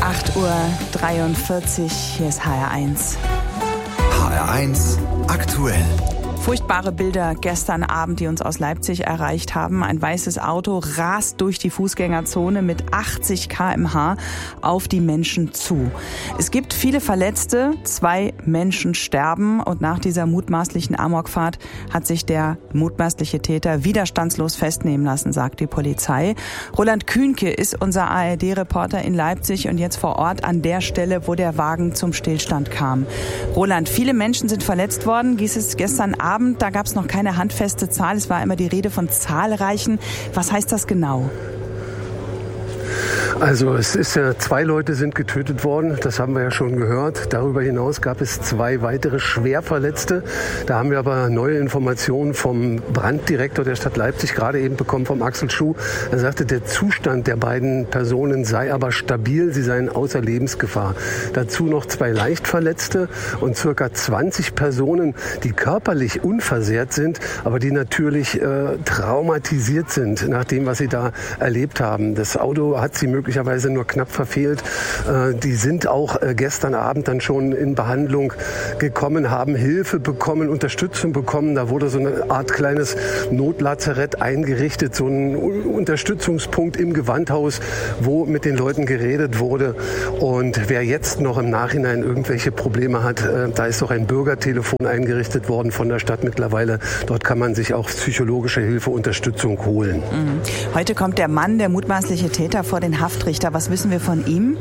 8:43 Uhr, hier ist HR1. HR1 aktuell. Furchtbare Bilder gestern Abend, die uns aus Leipzig erreicht haben. Ein weißes Auto rast durch die Fußgängerzone mit 80 km/h auf die Menschen zu. Es gibt viele Verletzte, 2 Menschen sterben und nach dieser mutmaßlichen Amokfahrt hat sich der mutmaßliche Täter widerstandslos festnehmen lassen, sagt die Polizei. Roland Kühnke ist unser ARD-Reporter in Leipzig und jetzt vor Ort an der Stelle, wo der Wagen zum Stillstand kam. Roland, viele Menschen sind verletzt worden, hieß es gestern Abend. Da gab es noch keine handfeste Zahl. Es war immer die Rede von zahlreichen. Was heißt das genau? Also es ist ja, 2 Leute sind getötet worden, das haben wir ja schon gehört. Darüber hinaus gab es 2 weitere Schwerverletzte. Da haben wir aber neue Informationen vom Branddirektor der Stadt Leipzig gerade eben bekommen, vom Axel Schuh. Er sagte, der Zustand der beiden Personen sei aber stabil, sie seien außer Lebensgefahr. Dazu noch 2 Leichtverletzte und circa 20 Personen, die körperlich unversehrt sind, aber die natürlich traumatisiert sind nach dem, was sie da erlebt haben. Das Auto hat sie möglicherweise nur knapp verfehlt. Die sind auch gestern Abend dann schon in Behandlung gekommen, haben Hilfe bekommen, Unterstützung bekommen. Da wurde so eine Art kleines Notlazarett eingerichtet, so ein Unterstützungspunkt im Gewandhaus, wo mit den Leuten geredet wurde. Und wer jetzt noch im Nachhinein irgendwelche Probleme hat, da ist auch ein Bürgertelefon eingerichtet worden von der Stadt mittlerweile. Dort kann man sich auch psychologische Hilfe, Unterstützung holen. Heute kommt der Mann, der mutmaßliche Täter, vor den Haftrichter. Was wissen wir von ihm?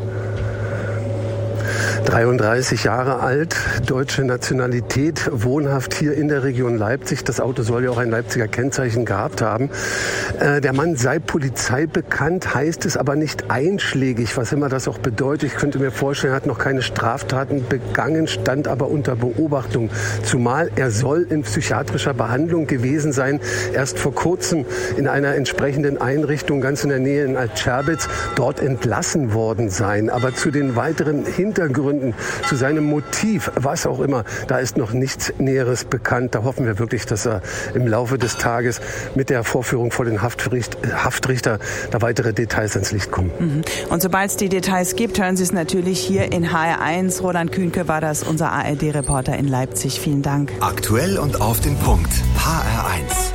33 Jahre alt, deutsche Nationalität, wohnhaft hier in der Region Leipzig. Das Auto soll ja auch ein Leipziger Kennzeichen gehabt haben. Der Mann sei Polizei bekannt, heißt es aber nicht einschlägig, was immer das auch bedeutet. Ich könnte mir vorstellen, er hat noch keine Straftaten begangen, stand aber unter Beobachtung. Zumal er soll in psychiatrischer Behandlung gewesen sein, erst vor kurzem in einer entsprechenden Einrichtung ganz in der Nähe in Altscherbitz dort entlassen worden sein. Aber zu den weiteren Hintergründen, zu seinem Motiv, was auch immer, da ist noch nichts Näheres bekannt. Da hoffen wir wirklich, dass er im Laufe des Tages mit der Vorführung vor den Haftrichter da weitere Details ans Licht kommen. Und sobald es die Details gibt, hören Sie es natürlich hier in HR1. Roland Kühnke war das, unser ARD-Reporter in Leipzig. Vielen Dank. Aktuell und auf den Punkt. HR1.